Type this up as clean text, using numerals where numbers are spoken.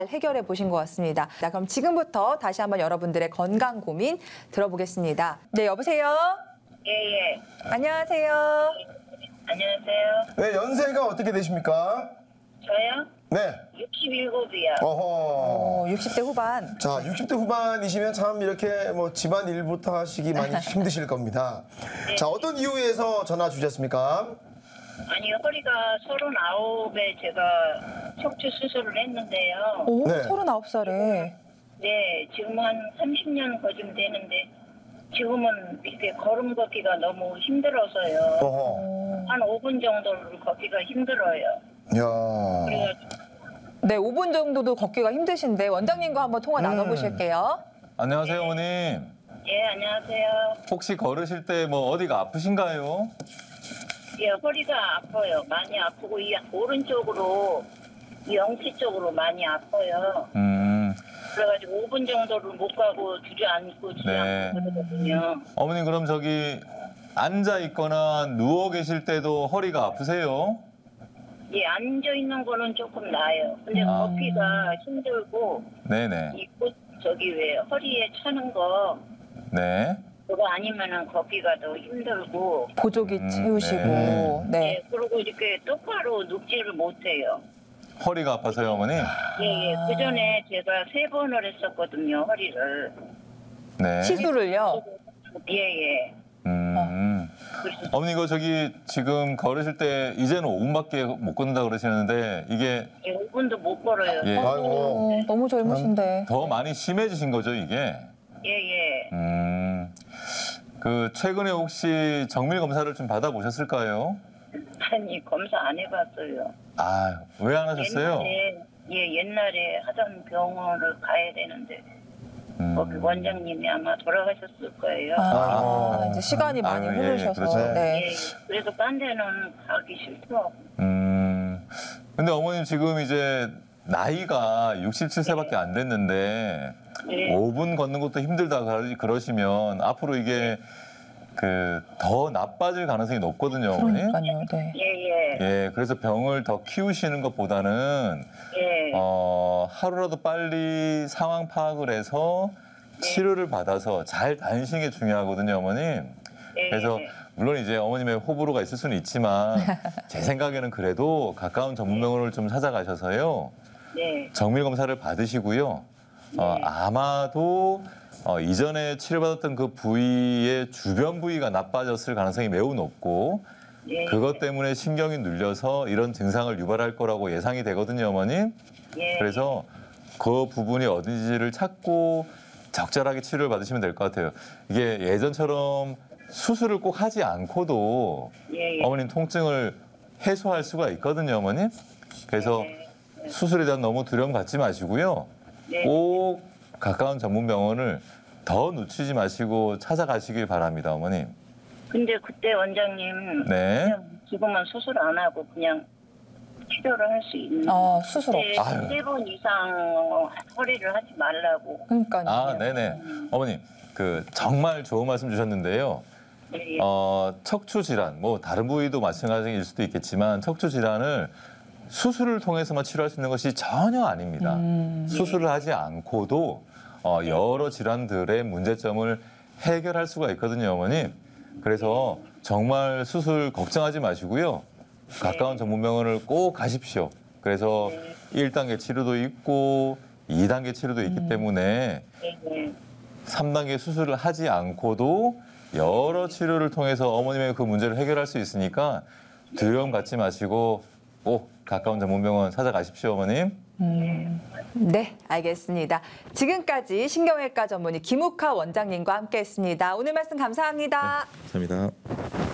해결해 보신 것 같습니다. 자, 그럼 지금부터 다시 한번 여러분들의 건강 고민 들어보겠습니다. 네, 여보세요? 예. 안녕하세요. 안녕하세요. 네, 연세가 어떻게 되십니까? 저요? 네. 67이요. 어허. 60대 후반. 자, 60대 후반이시면 참 이렇게 뭐 집안 일부터 하시기 많이 힘드실 겁니다. 자, 어떤 이유에서 전화 주셨습니까? 아니, 허리가 39에 제가 척추 수술을 했는데요. 오, 네. 39살에. 네, 지금 한 30년 거쯤 되는데 지금은 이렇게 걸음 걷기가 너무 힘들어서요. 어허. 한 5분 정도를 걷기가 힘들어요. 야. 그래가지고 네, 5분 정도도 걷기가 힘드신데 원장님과 한번 통화 나눠보실게요. 안녕하세요, 어머님. 예, 안녕하세요. 혹시 걸으실 때 뭐 어디가 아프신가요? 예, 허리가 아파요. 많이 아프고 이 오른쪽으로 이 영치 쪽으로 많이 아파요. 그래가지고 5분 정도를 못 가고 주저앉고 네. 그러거든요. 어머님 그럼 저기 앉아 있거나 누워 계실 때도 허리가 아프세요? 예, 앉아 있는 거는 조금 나아요. 근데 걷기가 힘들고 네네. 저기 왜 허리에 차는 거 네. 그거 아니면은 걷기가 더 힘들고. 보조기 채우시고. 네. 예, 그리고 이렇게 똑바로 눕지를 못해요. 허리가 아파서요, 어머님? 예. 그 전에 제가 3번을 했었거든요, 허리를. 네. 시술을요? 예. 그래서 어머니 이거 저기 지금 걸으실 때 이제는 5분밖에 못 걷는다 그러시는데 이게 5분도 못 걸어요. 예. 아이고. 너무 젊으신데. 더 많이 심해지신 거죠, 이게? 예. 그 최근에 혹시 정밀 검사를 좀 받아보셨을까요? 아니, 검사 안 해봤어요. 아, 왜 안 하셨어요? 옛날에 하던 병원을 가야 되는데 거기 원장님이 아마 돌아가셨을 거예요. 이제 시간이 많이 아유, 예, 흐르셔서. 그렇죠. 네. 예, 그래서 딴 데는 가기 싫더라고. 근데 어머님 지금 이제 나이가 67세밖에 안 됐는데 네. 5분 걷는 것도 힘들다 그러시면 앞으로 이게 그 더 나빠질 가능성이 높거든요, 어머니. 그러니까요. 네. 예, 그래서 병을 더 키우시는 것보다는 예. 하루라도 빨리 상황 파악을 해서 치료를 받아서 잘 다니시는 게 중요하거든요, 어머님. 그래서 물론 이제 어머님의 호불호가 있을 수는 있지만 제 생각에는 그래도 가까운 전문병원을 좀 찾아가셔서요. 네. 정밀 검사를 받으시고요. 아마도 이전에 치료받았던 그 부위의 주변 부위가 나빠졌을 가능성이 매우 높고 그것 때문에 신경이 눌려서 이런 증상을 유발할 거라고 예상이 되거든요, 어머님. 그래서 그 부분이 어딘지를 찾고 적절하게 치료를 받으시면 될 것 같아요. 이게 예전처럼 수술을 꼭 하지 않고도 어머님 통증을 해소할 수가 있거든요, 어머님. 그래서 수술에 대한 너무 두려움 갖지 마시고요. 꼭 가까운 전문병원을 더 늦추지 마시고 찾아가시길 바랍니다, 어머님. 근데 그때 원장님 네. 그냥 지금은 수술 안 하고 그냥 치료를 할 수 있는 수술 없이. 3번 이상 허리를 하지 말라고. 그러니까요. 아, 네네. 어머님, 그 정말 좋은 말씀 주셨는데요. 척추 질환, 뭐 다른 부위도 마찬가지일 수도 있겠지만 척추 질환을 수술을 통해서만 치료할 수 있는 것이 전혀 아닙니다. 수술을 하지 않고도 여러 질환들의 문제점을 해결할 수가 있거든요, 어머님. 그래서 정말 수술 걱정하지 마시고요. 가까운 전문병원을 꼭 가십시오. 그래서 1단계 치료도 있고 2단계 치료도 있기 때문에 3단계 수술을 하지 않고도 여러 치료를 통해서 어머님의 그 문제를 해결할 수 있으니까 두려움 갖지 마시고 꼭 가까운 전문병원 찾아가십시오, 어머님. 네, 알겠습니다. 지금까지 신경외과 전문의 김욱하 원장님과 함께했습니다. 오늘 말씀 감사합니다. 감사합니다.